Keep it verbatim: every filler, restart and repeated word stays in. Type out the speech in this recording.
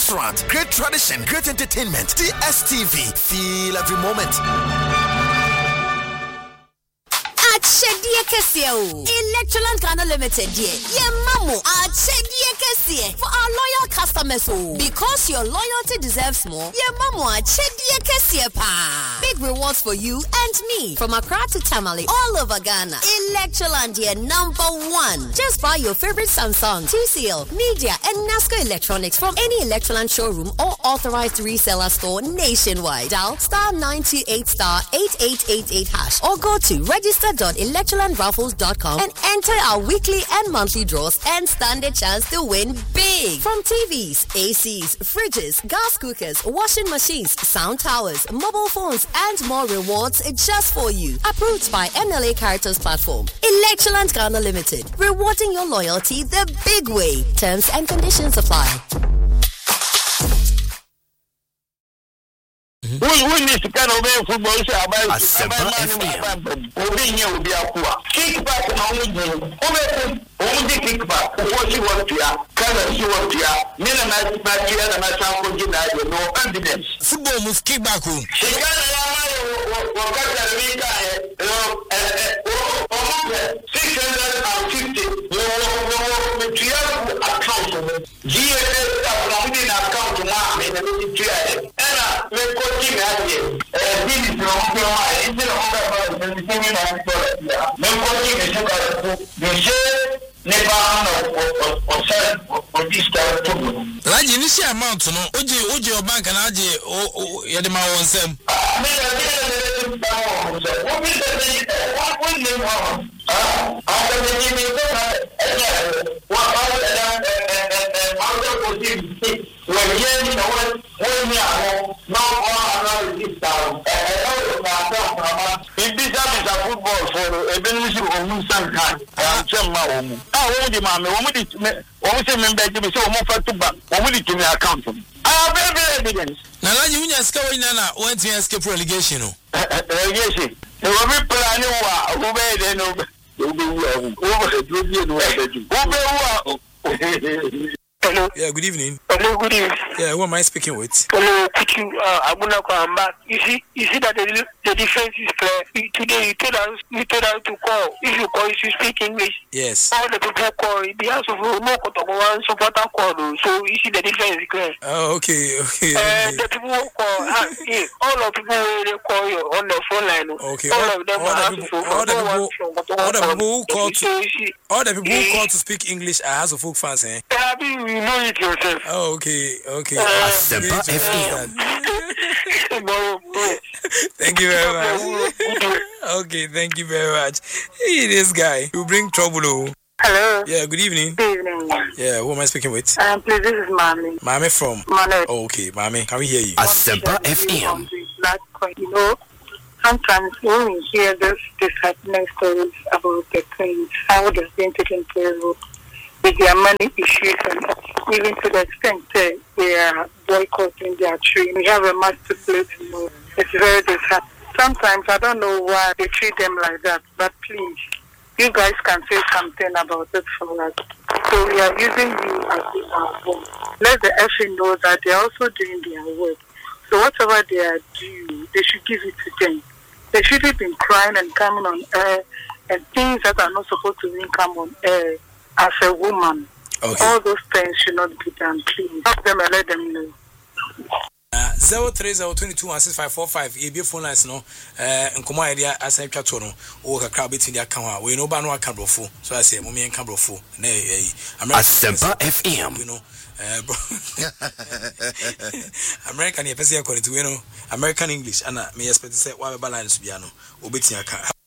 restaurant, great tradition, great entertainment. D S T V, feel every moment. Achedie Kesie o. Electroland Ghana Limited die. Ye mamu Achedie Kesie for our loyal customers o. Because your loyalty deserves more. Ye mamu Achedie Kesie pa. Big rewards for you and me from Accra to Tamale all over Ghana. Electroland die number one. Just buy your favorite Samsung, T C L, Media and Nasco Electronics from any Electroland showroom or authorized reseller store nationwide. Dial star nine two eight star eight eight eight eight hash or go to register dot electroland raffles dot com and enter our weekly and monthly draws and stand a chance to win big. From T Vs, A Cs, fridges, gas cookers, washing machines, sound towers, mobile phones, and more rewards just for you. Approved by M L A Caritas Platform. Electroland Ghana Limited. Rewarding your loyalty the big way. Terms and conditions apply. We we need to kind of be football about about Obi nye Obi akwa. Kick back na omo Obi omo kick back. What you want to ya? Kind you want to ya? Me na na na ya na na chango ji na no evidence. Football move kick back o. She can na ma wo wo ka ta mi ka e. No eh eh six hundred fifty. Wo wo me tia account. G S S from the account ma me na me tia. Era me ko ji me aje. Eh this is no ma it's no about the thing na so. Me ko ji me so ka me she never no o o o this time to. Like initial amount no oje oje your bank na aje o ye de ma won sem. Me na me na so o bi se what when they want. Ah, after the game is over. What about that eh after the game when you know what when you are no one this down. Eh eh in this is a football for a benefit of Musan Khan. I'm Chema Omu. Ah, wo di ma me wo di wo say member di me say wo fa to back. Wo di to me account. I have every evidence. Na la you nya ska wina na went to escape relegation no. Relegation. E wo be plan wa wo be de no. Wo be wo wo do bi no wa be. Wo be wo. Hello. Yeah, good evening. Hello, good evening. Yeah, who am I speaking with? Hello, could you, uh, Abuna Kwamba. You see, you see that the, the defense is clear. Today, you told us, you told us to call. If you call, you should speak English. Yes. All the people call. The house of no one supporter call. So, you see the defense is clear. Oh, okay, okay. Uh, the people who call, uh, yeah, all of the people who call you on the phone line. Okay. All, all of them all are the people, all the people, all the people who call to, all the people who call to speak English are House of Folk fans, eh? I mean, you know it yourself. Oh, okay, okay. Uh, Asempa F M. Thank you very much. Okay, thank you very much. Hey, this guy, you bring trouble. Oh. Hello. Yeah, good evening. Good evening. Yeah, who am I speaking with? Um, please, this is Mami. Mami from? Mami. Oh, okay, Mami, can we hear you? Asempa F M. You know, sometimes when we hear this disheartening stories about the twins, how they've been taken care of with their money issues, and even to the extent that they are boycotting their tree. We have a match to play tomorrow. It's very disheartening. Sometimes I don't know why they treat them like that, but please, you guys can say something about it for us. So we are using you as our home. Let the F A know that they are also doing their work. So whatever they are due, they should give it to them. They shouldn't be crying and coming on air and things that are not supposed to even come on air. As a woman, okay. All those things should not be done. Please help them and let them know. Uh, zero three zero two two one six five four five. E B phone lines no. Uh, nkomo idea asa twa no. O ka crowd between the account. We no ba no aka brofo. So I say mo me enka brofo. Na eh Asempa F M. You know. Uh, American e pese according to you know American English and me expect say wa be balance bia no. Obeti aka.